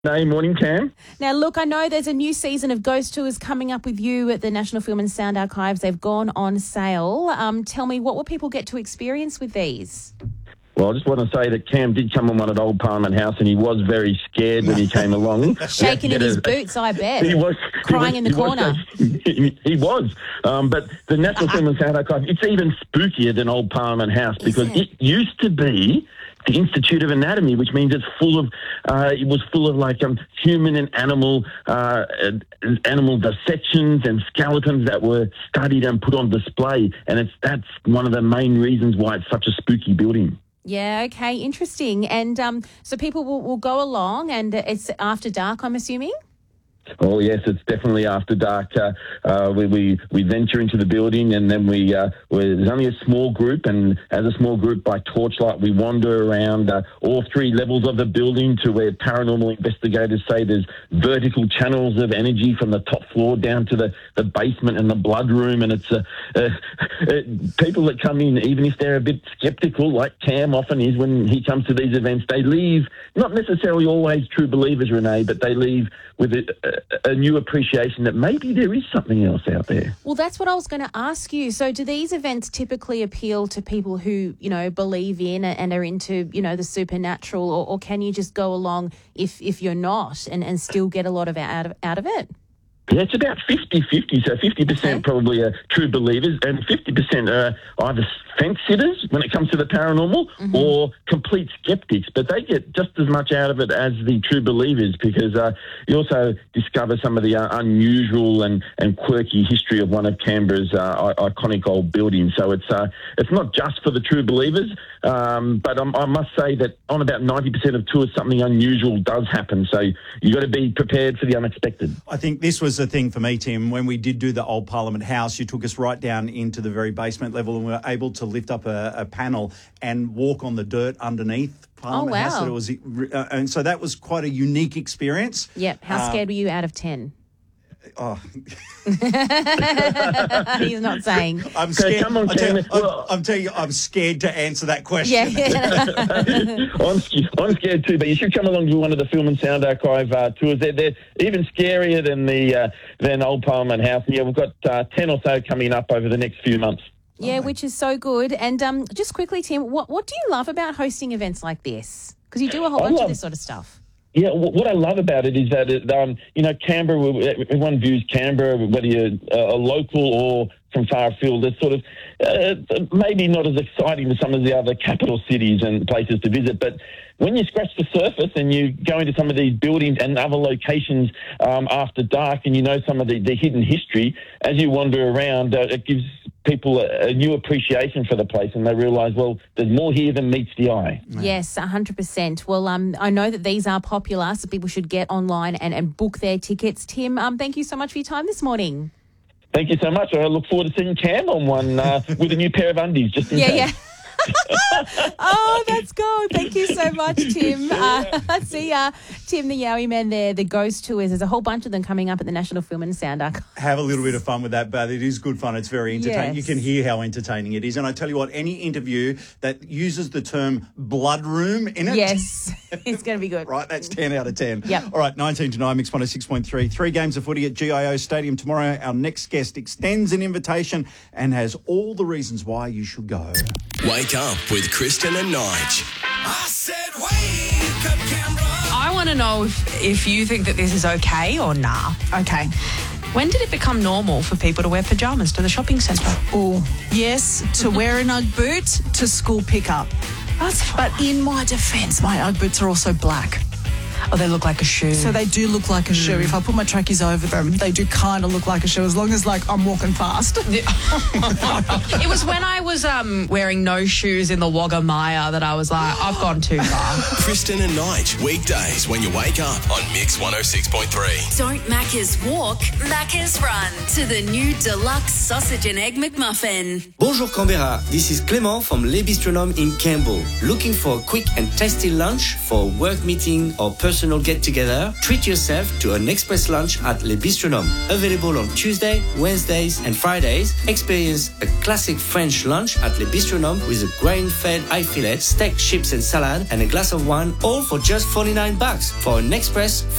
Hey, morning, Cam. Now, look, I know there's a new season of Ghost Tours coming up with you at the National Film and Sound Archives. They've gone on sale. Tell me, what will people get to experience with these? Well, I just want to say that Cam did come on one at Old Parliament House and he was very scared when he came along. Shaking in his boots, I bet. He was. Crying in the corner. He was. But the National Film and Sound Archives, it's even spookier than Old Parliament House because it used to be the Institute of Anatomy, which means it was full of like human and animal dissections and skeletons that were studied and put on display. And that's one of the main reasons why it's such a spooky building. Yeah, okay, interesting. And so people will go along and it's after dark, I'm assuming? Oh, yes, it's definitely after dark. We venture into the building and then there's only a small group, and as a small group by torchlight, we wander around all three levels of the building to where paranormal investigators say there's vertical channels of energy from the top floor down to the basement and the blood room. And it's people that come in, even if they're a bit skeptical, like Cam often is when he comes to these events, they leave, not necessarily always true believers, Renee, but they leave with a new appreciation that maybe there is something else out there. Well, that's what I was going to ask you. So do these events typically appeal to people who, believe in and are into, the supernatural, or can you just go along if you're not and still get a lot of out of it? Yeah, it's about 50-50, so 50% probably are true believers and 50% are either fence sitters when it comes to the paranormal or complete skeptics, but they get just as much out of it as the true believers because you also discover some of the unusual and quirky history of one of Canberra's iconic old buildings. So it's not just for the true believers, but I must say that on about 90% of tours, something unusual does happen, so you've got to be prepared for the unexpected. I think this was the thing for me, Tim. When we did do the Old Parliament House, you took us right down into the very basement level and we were able to lift up a panel and walk on the dirt underneath Parliament House. So it was, and so that was quite a unique experience. Yep. How scared were you out of 10? Oh. He's not saying. I'm scared. Come on, I'm telling you, I'm scared to answer that question. Yeah. I'm scared too, but you should come along to one of the Film and Sound Archive tours. They're even scarier than Old Parliament House. And yeah, we've got 10 or so coming up over the next few months. Yeah, which is so good. And just quickly, Tim, what do you love about hosting events like this? Because you do a whole bunch of this sort of stuff. Yeah, what I love about it is that, Canberra, everyone views Canberra, whether you're a local or from far afield, it's sort of maybe not as exciting as some of the other capital cities and places to visit, but when you scratch the surface and you go into some of these buildings and other locations after dark and you know some of the hidden history, as you wander around, it gives people a new appreciation for the place and they realise, well, there's more here than meets the eye. Yes, 100%. Well, I know that these are popular, so people should get online and book their tickets. Tim, thank you so much for your time this morning. Thank you so much. I look forward to seeing Cam on one with a new pair of undies. Just in case. Yeah. Oh, that's good. Thank you so much, Tim. See ya. Tim, the Yowie Man there, the Ghost Tours. There's a whole bunch of them coming up at the National Film and Sound Archive. Have a little bit of fun with that, but it is good fun. It's very entertaining. Yes. You can hear how entertaining it is. And I tell you what, any interview that uses the term blood room in it. Yes, it's going to be good. Right, that's 10 out of 10. Yep. All right, 19 to 9, Mix 106.3. 3 games of footy at GIO Stadium tomorrow. Our next guest extends an invitation and has all the reasons why you should go. Wake up with Kristen and Nige. I said wake up, Canberra. I want to know if you think that this is okay or nah. Okay. When did it become normal for people to wear pyjamas to the shopping centre? Oh, yes, to wear an Ugg boot to school pickup. That's fine. But in my defence, my Ugg boots are also black. Oh, they look like a shoe. So they do look like a shoe. If I put my trackies over them, they do kind of look like a shoe, as long as, I'm walking past. It was when I was wearing no shoes in the Wagga Maya that I was like, I've gone too far. Kristen and Nige, weekdays when you wake up on Mix 106.3. Don't Macca's walk, Macca's run to the new deluxe sausage and egg McMuffin. Bonjour Canberra, this is Clément from Le Bistronome in Campbell. Looking for a quick and tasty lunch for a work meeting or personal personal get-together, treat yourself to an express lunch at Le Bistronom. Available on Tuesday, Wednesdays and Fridays, experience a classic French lunch at Le Bistronom with a grain-fed eye fillet, steak, chips and salad, and a glass of wine, all for just $49 for an express